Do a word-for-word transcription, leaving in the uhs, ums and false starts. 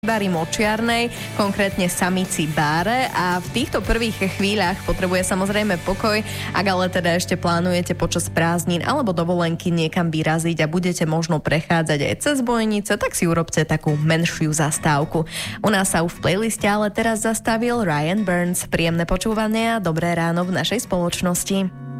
Bari Močiarnej, konkrétne samici Báre, a v týchto prvých chvíľach potrebuje samozrejme pokoj. Ak ale teda ešte plánujete počas prázdnin alebo dovolenky niekam vyraziť a budete možno prechádzať aj cez Bojnice, tak si urobte takú menšiu zastávku. U nás sa už v playliste ale teraz zastavil Ryan Burns. Príjemné počúvanie a dobré ráno v našej spoločnosti.